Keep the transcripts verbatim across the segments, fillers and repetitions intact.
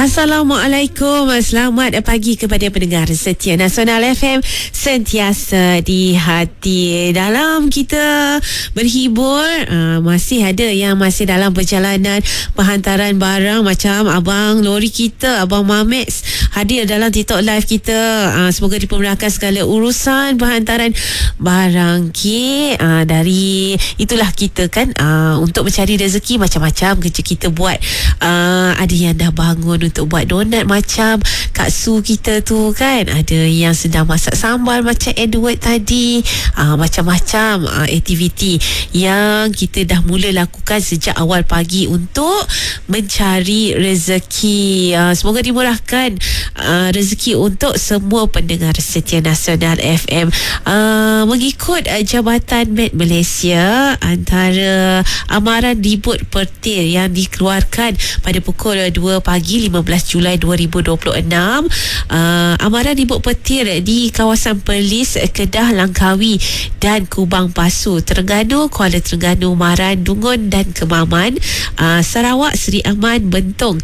Assalamualaikum. Selamat pagi kepada pendengar setia Nasional F M, sentiasa di hati. Dalam kita berhibur, uh, masih ada yang masih dalam perjalanan penghantaran barang, macam abang lori kita, Abang Mamex, hadir dalam TikTok live kita. Uh, semoga dipermudahkan segala urusan penghantaran barang. Okay, uh, dari itulah kita kan, uh, untuk mencari rezeki, macam-macam kerja kita buat. Uh, ada yang dah bangun untuk buat donat macam Kak Su kita tu kan, ada yang sedang masak sambal macam Edward tadi. uh, Macam-macam uh, aktiviti yang kita dah mula lakukan sejak awal pagi untuk mencari rezeki. uh, Semoga dimurahkan uh, rezeki untuk semua pendengar setia Nasional F M. uh, Mengikut uh, Jabatan Med Malaysia, antara amaran ribut petir yang dikeluarkan pada pukul dua pagi lima belas Julai dua ribu dua puluh enam, uh, amaran ribut petir di kawasan Perlis, Kedah, Langkawi dan Kubang Pasu, Terengganu, Kuala Terengganu, Maran, Dungun dan Kemaman, uh, Sarawak, Seri Aman, Bentong,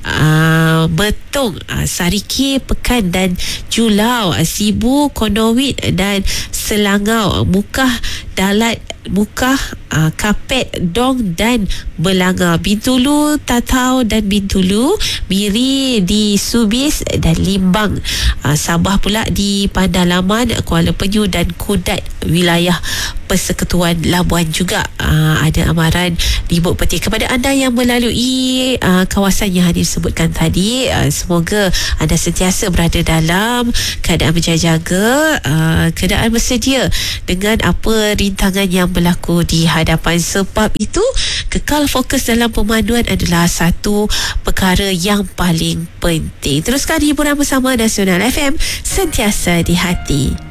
uh, Betong, uh, Sariki, Pekan dan Julau, uh, Sibu, Konowit dan Selangau, Mukah, Dalat, Mukah, uh, Kapet, Dong dan Belanga, Bintulu, Tatau dan Bintulu, Miri di Subis dan Limbang, uh, Sabah pula di Pandalaman, Kuala Penyu dan Kudat, wilayah Persekutuan Labuan juga. uh, ada amaran ribut petir kepada anda yang melalui uh, kawasan yang Hadir sebutkan tadi. uh, semoga anda sentiasa berada dalam keadaan berjaga-jaga, uh, keadaan bersedia dengan apa rintangan yang berlaku di hadapan. Sebab itu, kekal fokus dalam pemanduan adalah satu perkara yang paling penting. Teruskan hiburan bersama Nasional F M, sentiasa di hati.